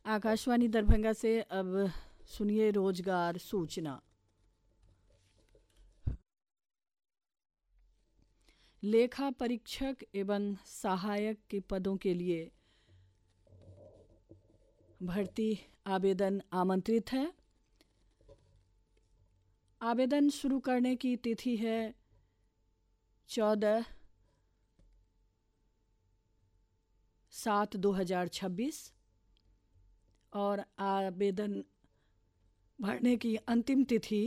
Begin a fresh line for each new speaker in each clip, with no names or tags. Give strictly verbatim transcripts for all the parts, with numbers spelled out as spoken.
आकाशवाणी दरभंगा से अब सुनिए रोजगार सूचना। लेखा परीक्षक एवं सहायक के पदों के लिए भर्ती आवेदन आमंत्रित है। आवेदन शुरू करने की तिथि है चौदह सात दो हजार छब्बीस और आवेदन भरने की अंतिम तिथि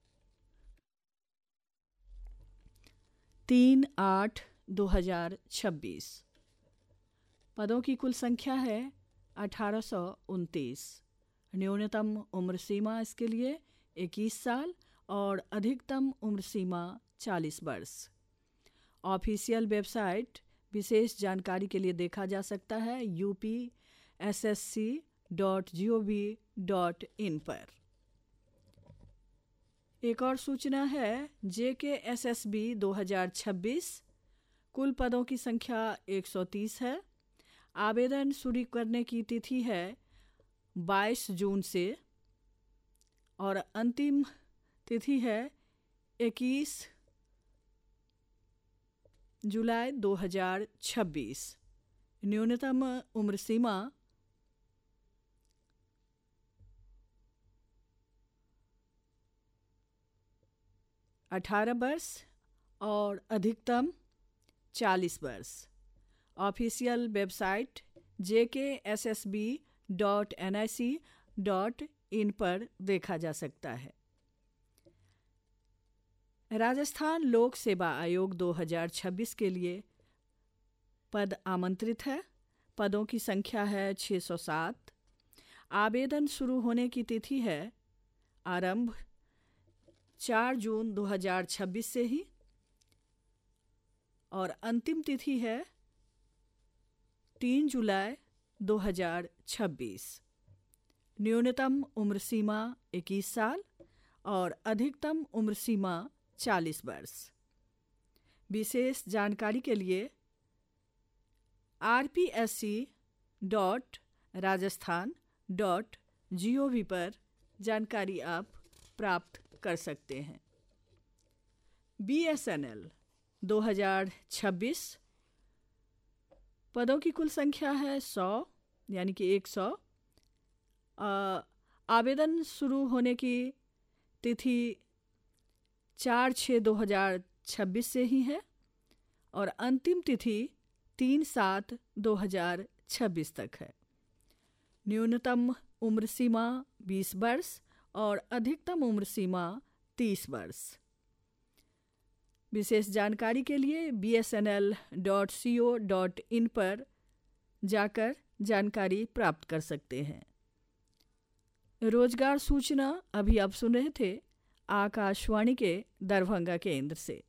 तीन आठ दो हजार छब्बीस। पदों की कुल संख्या है अठारह सौ उनतीस। न्यूनतम उम्र सीमा इसके लिए इक्कीस साल और अधिकतम उम्र सीमा चालीस वर्ष। ऑफिशियल वेबसाइट विशेष जानकारी के लिए देखा जा सकता है U P S S C dot G O V dot in पर। एक और सूचना है जे के एस एस बी दो हजार छब्बीस। कुल पदों की संख्या एक सौ तीस है। आवेदन शुरू करने की तिथि है बाईस जून से और अंतिम तिथि है इक्कीस जुलाई दो हजार छब्बीस। न्यूनतम उम्र सीमा अठारह वर्ष और अधिकतम चालीस वर्ष। ऑफिशियल वेबसाइट जे के S S B dot N I C dot in पर देखा जा सकता है। राजस्थान लोक सेवा आयोग दो हजार छब्बीस के लिए पद आमंत्रित है। पदों की संख्या है छः सौ सात। आवेदन शुरू होने की तिथि है आरंभ चार जून दो हजार छब्बीस से ही और अंतिम तिथि है तीन जुलाई दो हजार छब्बीस। न्यूनतम उम्र सीमा इक्कीस साल और अधिकतम उम्र सीमा चालीस वर्ष। विशेष जानकारी के लिए R P S C dot Rajasthan dot G O V पर जानकारी आप प्राप्त कर सकते हैं। बी एस एन एल दो हजार छब्बीस। पदों की कुल संख्या है सौ यानी कि एक सौ। आवेदन शुरू होने की तिथि चार छः दो हजार छब्बीस से ही है और अंतिम तिथि तीन सात दो हजार छब्बीस तक है। न्यूनतम उम्र सीमा बीस वर्ष और अधिकतम उम्र सीमा तीस वर्ष। विशेष जानकारी के लिए B S N L dot C O dot in पर जाकर जानकारी प्राप्त कर सकते हैं। रोजगार सूचना अभी आप सुन रहे थे आकाशवाणी के दरभंगा केंद्र से।